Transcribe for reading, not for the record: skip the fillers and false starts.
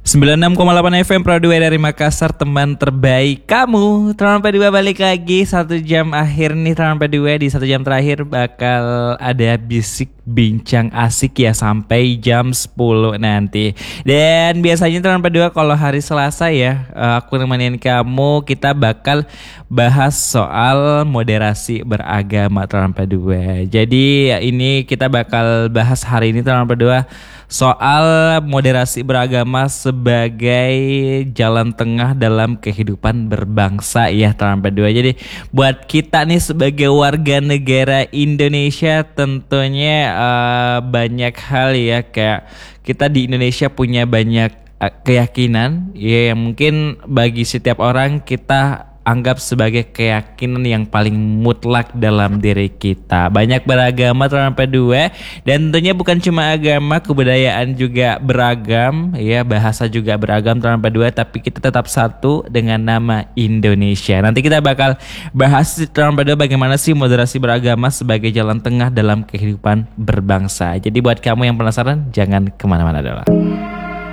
96,8 FM Pro 2 dari Makassar, teman terbaik kamu. Teman P2 balik lagi 1 jam akhir nih. Teman P2 di 1 jam terakhir bakal ada bisik bincang asik ya sampai jam 10 nanti. Dan biasanya teman P2 kalau hari Selasa ya, aku nemenin kamu, kita bakal bahas soal moderasi beragama teman P2. Jadi ini kita bakal bahas hari ini teman P2 soal moderasi beragama sebagai jalan tengah dalam kehidupan berbangsa ya teman P2. Jadi buat kita nih sebagai warga negara Indonesia tentunya banyak hal ya, kayak kita di Indonesia punya banyak keyakinan ya yang mungkin bagi setiap orang kita anggap sebagai keyakinan yang paling mutlak dalam diri kita. Banyak beragama teman P2 dan tentunya bukan cuma agama, kebudayaan juga beragam ya, bahasa juga beragam teman P2, tapi kita tetap satu dengan nama Indonesia. Nanti kita bakal bahas teman P2 bagaimana sih moderasi beragama sebagai jalan tengah dalam kehidupan berbangsa. Jadi buat kamu yang penasaran jangan kemana-mana dulu.